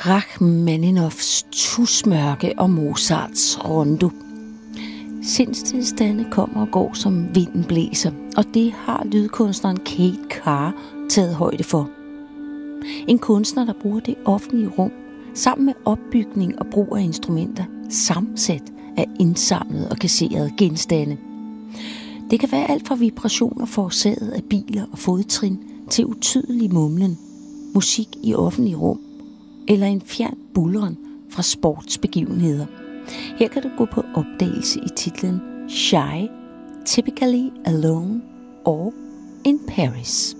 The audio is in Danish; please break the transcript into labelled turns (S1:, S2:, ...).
S1: Rachmaninoffs Tusmørke og Mozarts Rondo. Sindstilstande kommer og går, som vinden blæser, og det har lydkunstneren Kate Carr taget højde for. En kunstner, der bruger det offentlige rum sammen med opbygning og brug af instrumenter, sammensat af indsamlede og kasserede genstande. Det kan være alt fra vibrationer forårsaget af biler og fodtrin til utydelig mumlen, musik i offentlige rum eller en fjern buldren fra sportsbegivenheder. Her kan du gå på opdagelse i titlen Shy, Typically Alone or in Paris.